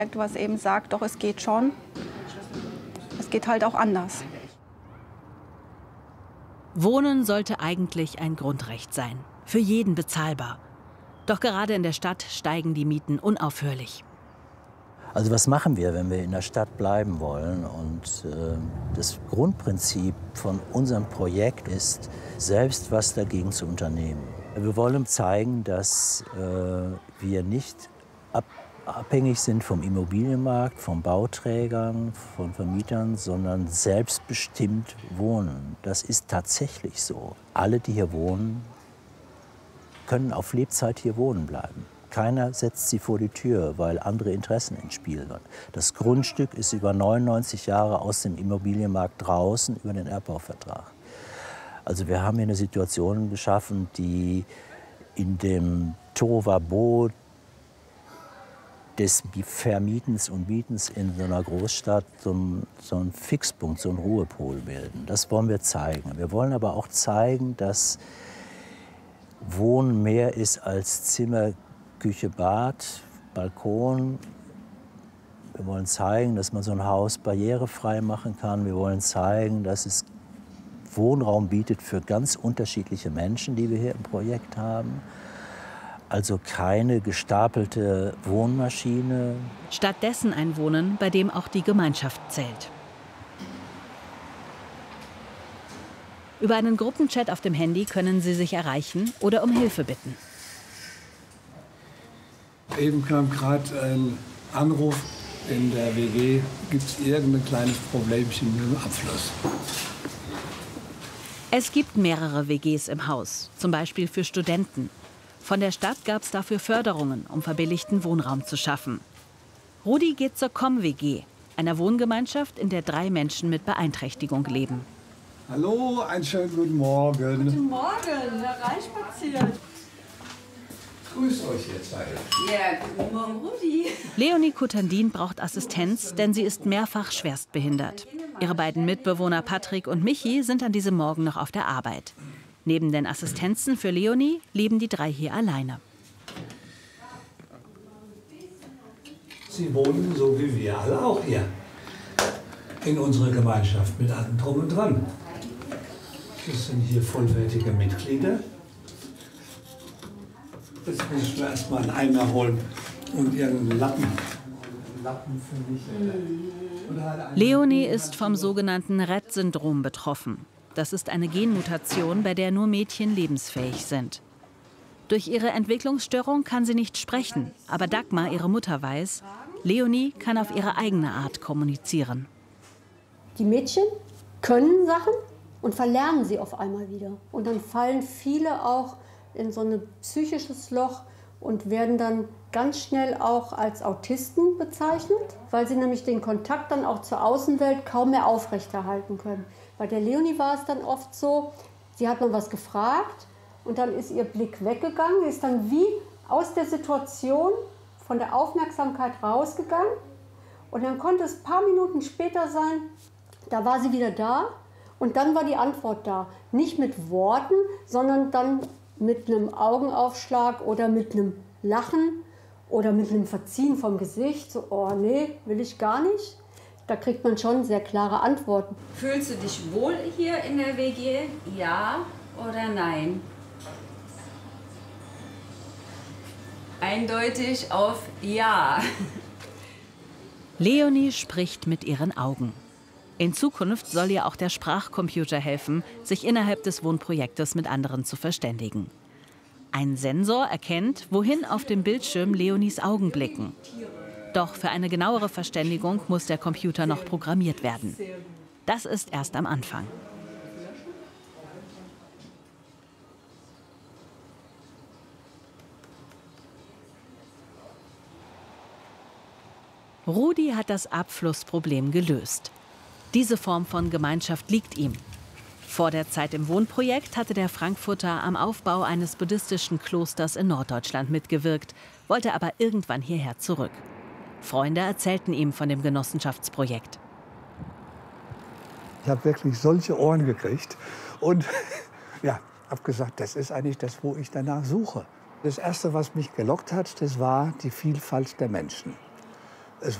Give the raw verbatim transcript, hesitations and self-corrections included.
Was eben sagt, doch, es geht schon. Es geht halt auch anders. Wohnen sollte eigentlich ein Grundrecht sein, für jeden bezahlbar. Doch gerade in der Stadt steigen die Mieten unaufhörlich. Also was machen wir, wenn wir in der Stadt bleiben wollen? Und äh, das Grundprinzip von unserem Projekt ist, selbst was dagegen zu unternehmen. Wir wollen zeigen, dass äh, wir nicht ab abhängig sind vom Immobilienmarkt, von Bauträgern, von Vermietern, sondern selbstbestimmt wohnen. Das ist tatsächlich so. Alle, die hier wohnen, können auf Lebzeit hier wohnen bleiben. Keiner setzt sie vor die Tür, weil andere Interessen ins Spiel sind. Das Grundstück ist über neunundneunzig Jahre aus dem Immobilienmarkt draußen über den Erbbauvertrag. Also wir haben hier eine Situation geschaffen, die in dem Tohuwabohu des Vermietens und Mietens in so einer Großstadt so einen, so einen Fixpunkt, so einen Ruhepol bilden. Das wollen wir zeigen. Wir wollen aber auch zeigen, dass Wohnen mehr ist als Zimmer, Küche, Bad, Balkon. Wir wollen zeigen, dass man so ein Haus barrierefrei machen kann. Wir wollen zeigen, dass es Wohnraum bietet für ganz unterschiedliche Menschen, die wir hier im Projekt haben. Also keine gestapelte Wohnmaschine. Stattdessen ein Wohnen, bei dem auch die Gemeinschaft zählt. Über einen Gruppenchat auf dem Handy können Sie sich erreichen oder um Hilfe bitten. Eben kam gerade ein Anruf in der W G, gibt es irgendein kleines Problemchen mit dem Abfluss. Es gibt mehrere W Gs im Haus, zum Beispiel für Studenten. Von der Stadt gab es dafür Förderungen, um verbilligten Wohnraum zu schaffen. Rudi geht zur Com W G, einer Wohngemeinschaft, in der drei Menschen mit Beeinträchtigung leben. Hallo, einen schönen guten Morgen. Guten Morgen, hereinspaziert. Grüß euch jetzt alle. Ja, guten Morgen, Rudi. Leonie Kutandin braucht Assistenz, denn sie ist mehrfach schwerstbehindert. Ihre beiden Mitbewohner Patrick und Michi sind an diesem Morgen noch auf der Arbeit. Neben den Assistenzen für Leonie leben die drei hier alleine. Sie wohnen so wie wir alle auch hier. In unserer Gemeinschaft mit allem drum und dran. Das sind hier vollwertige Mitglieder. Jetzt muss ich mir erst mal einen Eimer holen und irgendeinen Lappen. Lappen für mich. Leonie ist vom sogenannten Rett-Syndrom betroffen. Das ist eine Genmutation, bei der nur Mädchen lebensfähig sind. Durch ihre Entwicklungsstörung kann sie nicht sprechen. Aber Dagmar, ihre Mutter, weiß, Leonie kann auf ihre eigene Art kommunizieren. Die Mädchen können Sachen und verlernen sie auf einmal wieder. Und dann fallen viele auch in so ein psychisches Loch und werden dann ganz schnell auch als Autisten bezeichnet, weil sie nämlich den Kontakt dann auch zur Außenwelt kaum mehr aufrechterhalten können. Bei der Leonie war es dann oft so, sie hat mal was gefragt und dann ist ihr Blick weggegangen, ist dann wie aus der Situation von der Aufmerksamkeit rausgegangen und dann konnte es ein paar Minuten später sein, da war sie wieder da und dann war die Antwort da. Nicht mit Worten, sondern dann mit einem Augenaufschlag oder mit einem Lachen oder mit einem Verziehen vom Gesicht, so, oh nee, will ich gar nicht. Da kriegt man schon sehr klare Antworten. Fühlst du dich wohl hier in der W G? Ja oder nein? Eindeutig auf Ja. Leonie spricht mit ihren Augen. In Zukunft soll ihr auch der Sprachcomputer helfen, sich innerhalb des Wohnprojektes mit anderen zu verständigen. Ein Sensor erkennt, wohin auf dem Bildschirm Leonies Augen blicken. Doch für eine genauere Verständigung muss der Computer noch programmiert werden. Das ist erst am Anfang. Rudi hat das Abflussproblem gelöst. Diese Form von Gemeinschaft liegt ihm. Vor der Zeit im Wohnprojekt hatte der Frankfurter am Aufbau eines buddhistischen Klosters in Norddeutschland mitgewirkt, wollte aber irgendwann hierher zurück. Freunde erzählten ihm von dem Genossenschaftsprojekt. Ich habe wirklich solche Ohren gekriegt und ja, habe gesagt, das ist eigentlich das, wo ich danach suche. Das Erste, was mich gelockt hat, das war die Vielfalt der Menschen.